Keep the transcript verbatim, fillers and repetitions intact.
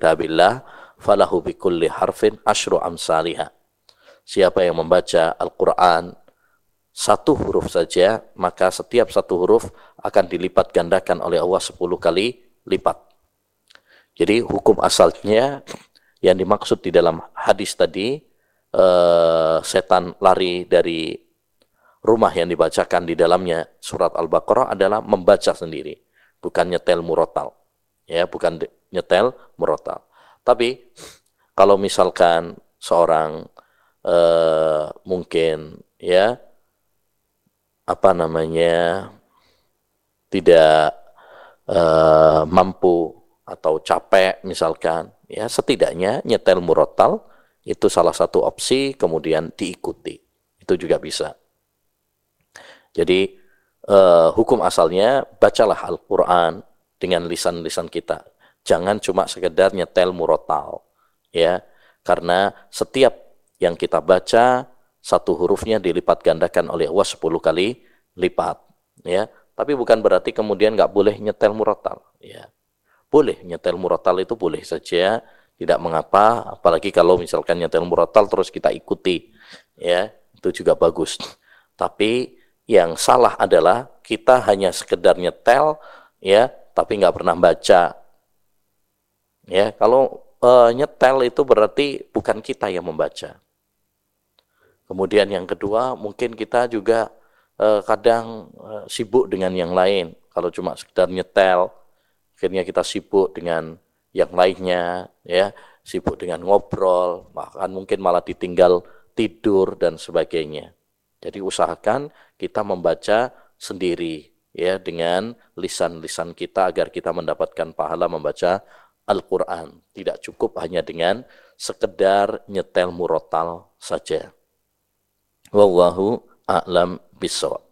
kitabillah falahu bikulli harfin asyru amsalihah. Siapa yang membaca Al-Quran satu huruf saja, maka setiap satu huruf akan dilipat gandakan oleh Allah sepuluh kali lipat. Jadi hukum asalnya yang dimaksud di dalam hadis tadi, eh, setan lari dari rumah yang dibacakan di dalamnya surat Al-Baqarah adalah membaca sendiri, bukan nyetel murotal. Ya, bukan nyetel murotal. Tapi kalau misalkan seorang eh, mungkin ya apa namanya tidak eh, mampu atau capek misalkan, ya setidaknya nyetel murotal itu salah satu opsi, kemudian diikuti. Itu juga bisa. Jadi uh, hukum asalnya bacalah Al-Quran dengan lisan-lisan kita. Jangan cuma sekedar nyetel murotal, ya. Karena setiap yang kita baca satu hurufnya dilipat gandakan oleh Allah sepuluh kali lipat, ya. Tapi bukan berarti kemudian nggak boleh nyetel murotal, ya. Boleh nyetel murotal itu boleh saja, tidak mengapa. Apalagi kalau misalkan nyetel murotal terus kita ikuti, ya, itu juga bagus. Tapi yang salah adalah kita hanya sekedar nyetel, ya, tapi nggak pernah baca. Ya, kalau e, nyetel itu berarti bukan kita yang membaca. Kemudian yang kedua, mungkin kita juga e, kadang e, sibuk dengan yang lain. Kalau cuma sekedar nyetel, akhirnya kita sibuk dengan yang lainnya, ya, sibuk dengan ngobrol, bahkan mungkin malah ditinggal tidur dan sebagainya. Jadi usahakan kita membaca sendiri, ya, dengan lisan-lisan kita agar kita mendapatkan pahala membaca Al-Quran. Tidak cukup hanya dengan sekedar nyetel murotal saja. Wallahu a'lam bishawab.